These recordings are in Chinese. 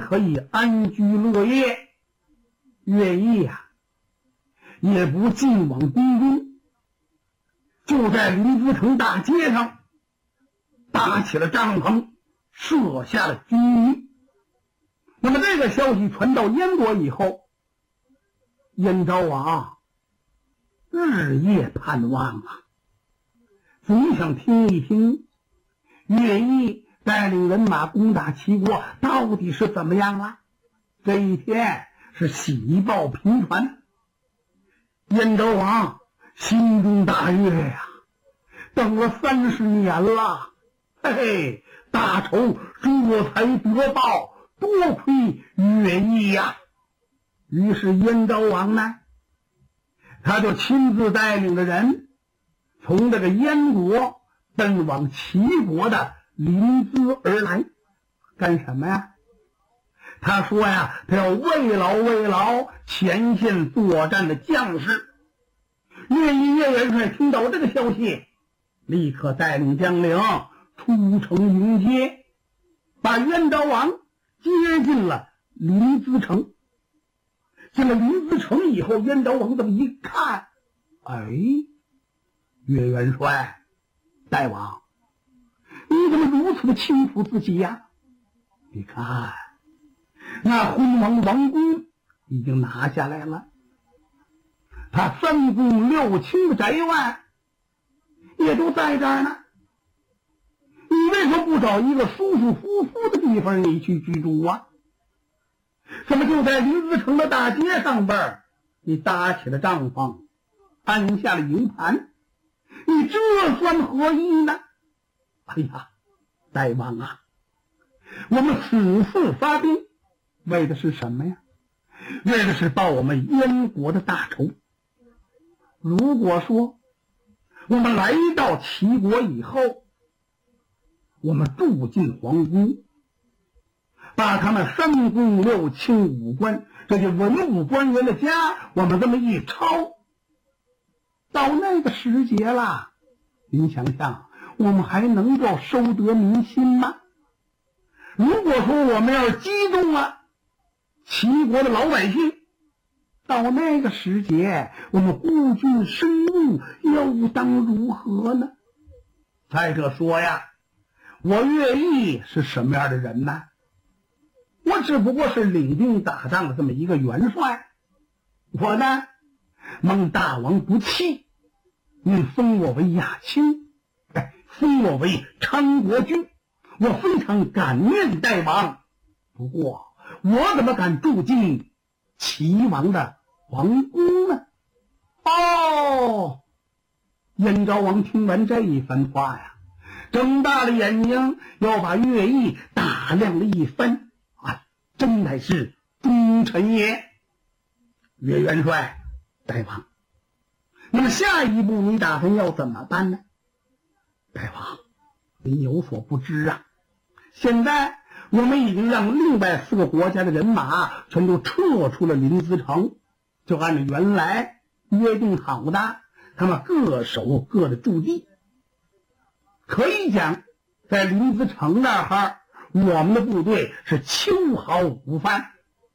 可以安居乐业。乐毅呀，也不进往宫中，就在临淄城大街上搭起了帐篷，设下了军营。那么这个消息传到燕国以后，燕昭王日夜盼望啊，总想听一听乐毅带领人马攻打齐国到底是怎么样了。这一天是喜报频传，燕昭王心中大悦呀，等了30年了，嘿嘿，大仇这才得报，多亏乐毅呀。于是燕昭王呢，他就亲自带领着人从这个燕国奔往齐国的临淄而来。干什么呀？他说呀，他要慰劳前线作战的将士。乐毅乐元帅听到这个消息，立刻带领将领出城迎接，把燕昭王接进了临淄城。进了临淄城以后，燕昭王这么一看，哎，乐元帅，大王，你怎么如此的轻浮自己呀？你看，那昏王王宫已经拿下来了，他3宫6卿的宅院也都在这儿呢。你为什么不找一个舒舒服服的地方你去居住啊？怎么就在临淄城的大街上边你搭起了帐篷，安下了营盘，你这算何意呢？哎呀，大王啊，我们此次发兵为的是什么呀？为的是报我们燕国的大仇。如果说我们来到齐国以后，我们住进皇宫，把他们3宫6卿5官这些文武官员的家我们这么一抄，到那个时节了，您想想，我们还能够收得民心吗？如果说我们要是激动了齐国的老百姓，到那个时节我们孤军深入又当如何呢？再者说呀，我乐毅是什么样的人呢？我只不过是领兵打仗的这么一个元帅，我呢蒙大王不弃，您封我为亚卿，封我为昌国君，我非常感念大王。不过我怎么敢住进齐王的皇宫呢？哦，燕昭王听完这一番话呀，睁大了眼睛，要把乐毅打量了一番。啊，真乃是忠臣也。乐元帅，大王，那么下一步你打算要怎么办呢？大王，您有所不知啊，现在我们已经让另外4个国家的人马全都撤出了临淄城，就按照原来约定好的，他们各守各的驻地。可以讲，在临淄城那儿，我们的部队是秋毫无犯。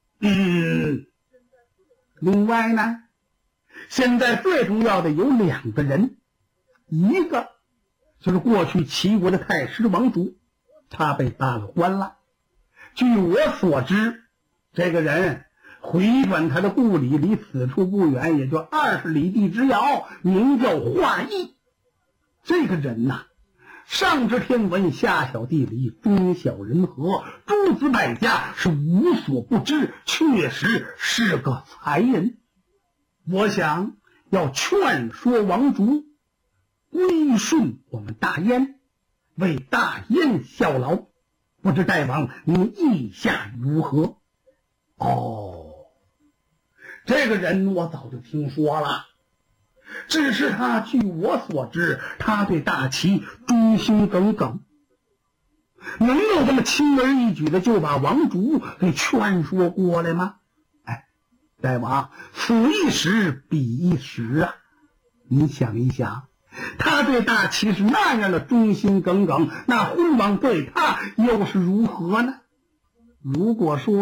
另外呢，现在最重要的有2个人，一个就是过去齐国的太师王主，他被罢了官了。据我所知，这个人回转他的故里，离此处不远，也就20里地之遥，名叫华裔。这个人呐，上知天文，下晓地理，中晓人和，诸子百家是无所不知，确实是个才人。我想要劝说王族归顺我们大燕，为大燕效劳，不知大王您意下如何？哦，这个人我早就听说了，只是他据我所知，他对大齐忠心耿耿，能够这么轻而易举的就把王族给劝说过来吗？大王，此一时彼一时啊！你想一想，他对大齐是那样的忠心耿耿，那昏王对他又是如何呢？如果说